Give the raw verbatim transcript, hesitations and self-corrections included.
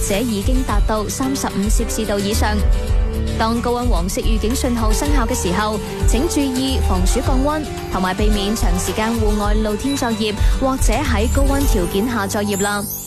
者已經達到三十五攝氏度以上。當高溫黃色預警信號生效嘅時候，請注意防暑降溫，同埋避免長時間戶外露天作業或者喺高溫條件下作業啦。